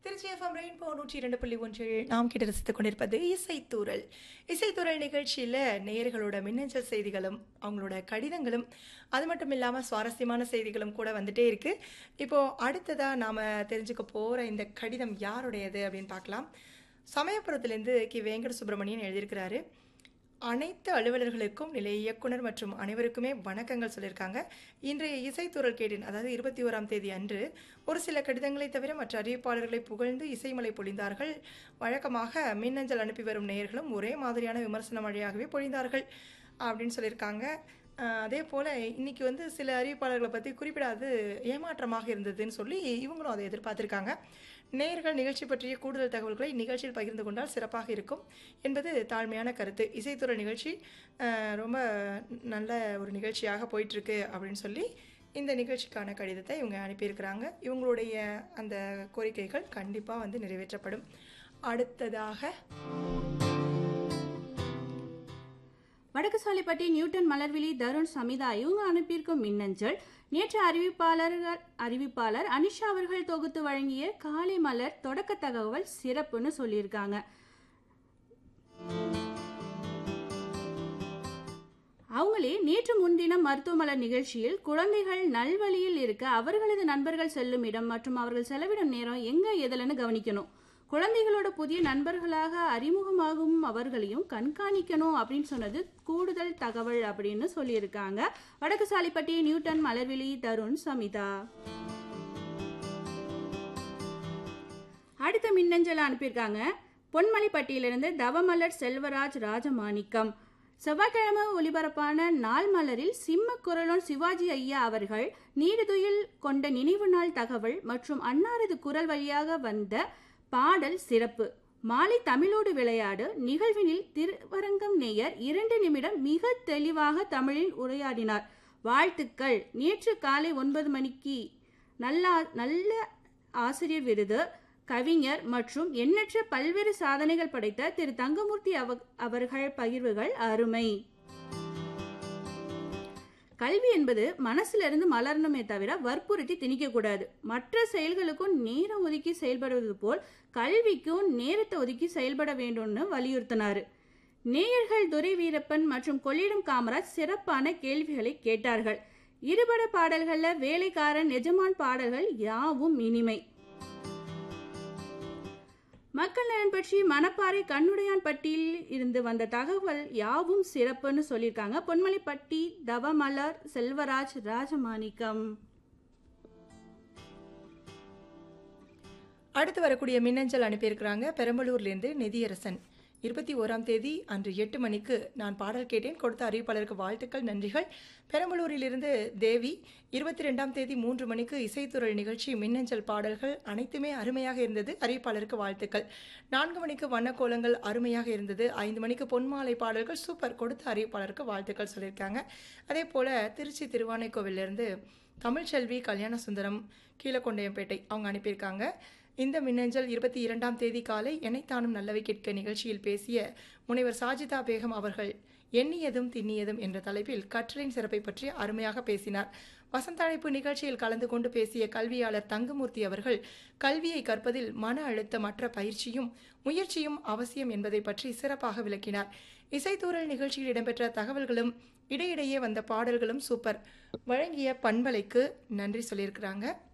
Trichy FM rainbow 102.1 நாம் கிட்ட ரசித்துக் கொண்டிருப்பது இசைத்தூரல். இசைத்தூரல் நிகழ்ச்சியில் நேயர்களோட மின்னஞ்சல் செய்திகளும் அவங்களோட கடிதங்களும் அது மட்டும் இல்லாமல் சுவாரஸ்யமான செய்திகளும் கூட வந்துட்டே இருக்கு. இப்போ அடுத்ததா நாம தெரிஞ்சுக்க போற இந்த கடிதம் யாருடையது அப்படின்னு பார்க்கலாம். சமயபுரத்திலிருந்து வெங்கட சுப்பிரமணியன் எழுதியிருக்கிறாரு. அனைத்து அலுவலர்களுக்கும் நிலைய இயக்குனர் மற்றும் அனைவருக்குமே வணக்கங்கள் சொல்லியிருக்காங்க. இன்றைய இசைத்தூரல் கேட்டேன், அதாவது 21ஆம் தேதி அன்று ஒரு சில கடிதங்களை தவிர மற்ற அறிவிப்பாளர்களை புகழ்ந்து இசைமலை பொழிந்தார்கள். வழக்கமாக மின்னஞ்சல் அனுப்பி வரும் நேயர்களும் ஒரே மாதிரியான விமர்சன மழையாகவே பொழிந்தார்கள் அப்படின்னு சொல்லியிருக்காங்க. அதே போல் இன்றைக்கி சில அறிவிப்பாளர்களை பற்றி குறிப்பிடாது ஏமாற்றமாக இருந்ததுன்னு சொல்லி இவங்களும் அதை எதிர்பார்த்துருக்காங்க. நேயர்கள் நிகழ்ச்சி பற்றிய கூடுதல் தகவல்களை நிகழ்ச்சியில் பகிர்ந்து கொண்டால் சிறப்பாக இருக்கும் என்பது தாழ்மையான கருத்து. இசைத்துறை நிகழ்ச்சி ரொம்ப நல்ல ஒரு நிகழ்ச்சியாக போயிட்டுருக்கு அப்படின்னு சொல்லி இந்த நிகழ்ச்சிக்கான கடிதத்தை இவங்க அனுப்பியிருக்கிறாங்க. இவங்களுடைய அந்த கோரிக்கைகள் கண்டிப்பாக நிறைவேற்றப்படும். அடுத்ததாக வடக்குசாலிப்பட்டி நியூட்டன் மலர்விழி தருண் சமிதா இவங்க அனுப்பியிருக்கும் மின்னஞ்சல், நேற்று அறிவிப்பாளர் அனிஷா அவர்கள் தொகுத்து வழங்கிய காலை மலர் தொடக்க தகவல் சிறப்புன்னு சொல்லியிருக்காங்க. அவங்களே நேற்று முன்தினம் மருத்துவ மலர் நிகழ்ச்சியில் குழந்தைகள் நல்வழியில் இருக்க அவர்களது நண்பர்கள் செல்லும் இடம் மற்றும் அவர்கள் செலவிடும் நேரம் எங்க எதுலன்னு கவனிக்கணும், குழந்தைகளோட புதிய நண்பர்களாக அறிமுகமாகும் அவர்களையும் கண்காணிக்கணும் அப்படின்னு சொன்னது கூடுதல் தகவல் அப்படின்னு சொல்லியிருக்காங்க. வடக்குசாலிப்பட்டி நியூட்டன் மலர்விழி தருண் சமிதா. அடுத்த மின்னஞ்சல் அனுப்பியிருக்காங்க பொன்மலைப்பட்டியிலிருந்து தவமலர் செல்வராஜ் ராஜமாணிக்கம். செவ்வாய்க்கிழமை ஒலிபரப்பான நாள் மலரில் சிம்ம குரலோன் சிவாஜி ஐயா அவர்கள் நீடுதுயில் கொண்ட நினைவு நாள் தகவல் மற்றும் அன்னாரது குரல் வழியாக வந்த பாடல் சிறப்பு. மாலை தமிழோடு விளையாடு நிகழ்வினில் திருவரங்கம் நேயர் 2 நிமிடம் மிக தெளிவாக தமிழில் உரையாடினார். வாழ்த்துக்கள். நேற்று காலை 9 மணிக்கு நல்ல ஆசிரியர் விருது, கவிஞர் மற்றும் எண்ணற்ற பல்வேறு சாதனைகள் படைத்த திரு தங்கமூர்த்தி அவர்கள் பகிர்வுகள் அருமை. கல்வி என்பது மனசிலிருந்து மலரணுமே தவிர வற்புறுத்தி திணிக்க கூடாது. மற்ற செயல்களுக்கும் நேரம் ஒதுக்கி செயல்படுவது போல் கல்விக்கும் நேரத்தை ஒதுக்கி செயல்பட வேண்டும்னு வலியுறுத்தினாரு. நேயர்கள் துரை வீரப்பன் மற்றும் கொள்ளிடம் காமராஜ் சிறப்பான கேள்விகளை கேட்டார்கள். இருபட பாடல்கள்ல வேலைக்காரன் எஜமான் பாடல்கள் யாவும் இனிமை. மக்கள் நலன் பற்றி மணப்பாறை கண்ணுடையான் பட்டியில் இருந்து வந்த தகவல் யாவும் சிறப்புன்னு சொல்லியிருக்காங்க. பொன்மலைப்பட்டி தவமலர் செல்வராஜ் ராஜமாணிக்கம். அடுத்து வரக்கூடிய மின்னஞ்சல் அனுப்பியிருக்கிறாங்க பெரம்பலூர்லேருந்து நிதியரசன். 21ஆம் தேதி அன்று 8 மணிக்கு நான் பாடல் கேட்டேன், கொடுத்த அறிவிப்பாளருக்கு வாழ்த்துக்கள் நன்றிகள். பெரம்பலூரிலிருந்து தேவி. 22ஆம் தேதி 3 மணிக்கு இசைத்துறை நிகழ்ச்சி மின்னஞ்சல் பாடல்கள் அனைத்துமே அருமையாக இருந்தது, அறிவிப்பாளருக்கு வாழ்த்துக்கள். 4 மணிக்கு வண்ணக்கோலங்கள் அருமையாக இருந்தது. 5 மணிக்கு பொன்மாலை பாடல்கள் சூப்பர், கொடுத்த அறிவிப்பாளருக்கு வாழ்த்துக்கள் சொல்லியிருக்காங்க. அதே போல் திருச்சி திருவானைக்கோவிலிருந்து தமிழ்ச்செல்வி கல்யாண சுந்தரம் கீழக்கொண்டையம்பேட்டை அவங்க அனுப்பியிருக்காங்க. இந்த மின்னஞ்சல் 22ஆம் தேதி காலை எனைத்தானும் நல்லவை கேட்க நிகழ்ச்சியில் பேசிய முனைவர் சாஜிதா பேகம் அவர்கள் எண்ணியதும் திண்ணியதும் என்ற தலைப்பில் கற்றலின் சிறப்பை பற்றி அருமையாக பேசினார். வசந்த அழைப்பு நிகழ்ச்சியில் கலந்து கொண்டு பேசிய கல்வியாளர் தங்கமூர்த்தி அவர்கள் கல்வியை கற்பதில் மன அழுத்தமற்ற பயிற்சியும் முயற்சியும் அவசியம் என்பதை பற்றி சிறப்பாக விளக்கினார். இசைத்தூரல் நிகழ்ச்சியில் இடம்பெற்ற தகவல்களும் இடையிடையே வந்த பாடல்களும் சூப்பர், வழங்கிய பண்பலைக்கு நன்றி சொல்லியிருக்கிறாங்க.